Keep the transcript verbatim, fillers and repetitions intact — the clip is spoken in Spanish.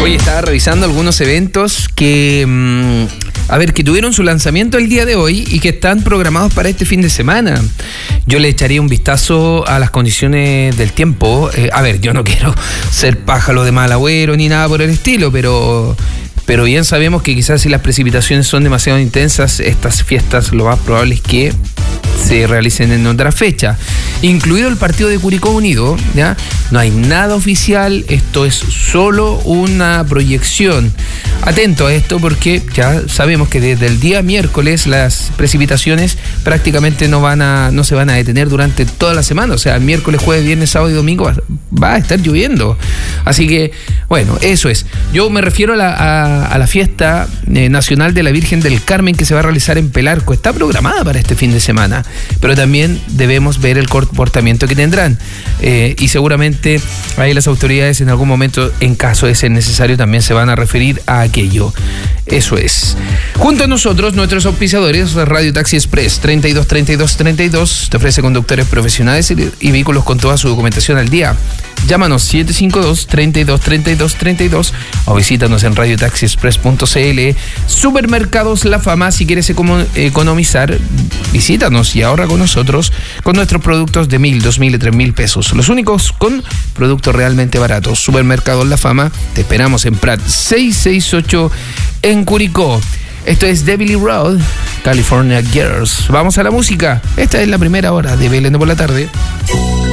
Hoy estaba revisando algunos eventos que, mmm, a ver, que tuvieron su lanzamiento el día de hoy y que están programados para este fin de semana. Yo le echaría un vistazo a las condiciones del tiempo. Eh, a ver, yo no quiero ser pájaro de mal agüero ni nada por el estilo, pero... Pero bien sabemos que quizás si las precipitaciones son demasiado intensas, estas fiestas lo más probable es que se realicen en otra fecha, incluido el partido de Curicó Unido, ¿ya? No hay nada oficial, esto es solo una proyección. Atento a esto porque ya sabemos que desde el día miércoles las precipitaciones prácticamente no van a no se van a detener durante toda la semana, o sea, miércoles, jueves, viernes, sábado y domingo va, va a estar lloviendo. Así que, bueno, eso es. Yo me refiero a la, a, a la fiesta eh, nacional de la Virgen del Carmen que se va a realizar en Pelarco. Está programada para este fin de semana, pero también debemos ver el comportamiento que tendrán. Eh, y seguramente ahí las autoridades en algún momento, en caso de ser necesario, también se van a referir a aquello. Eso es. Junto a nosotros, nuestros auspiciadores, Radio Taxi Express, treinta y dos treinta y dos treinta y dos, te ofrece conductores profesionales y, y vehículos con toda su documentación al día. Llámanos siete cinco dos, treinta y dos treinta y dos treinta y dos o visítanos en radio taxi express punto c l. Supermercados La Fama, si quieres economizar, visítanos y ahorra con nosotros con nuestros productos de mil, dos mil y tres mil pesos. Los únicos con productos realmente baratos. Supermercados La Fama, te esperamos en Prat seiscientos sesenta y ocho en Curicó. Esto es Devilly Road, California Girls. Vamos a la música. Esta es la primera hora de Belén por la tarde.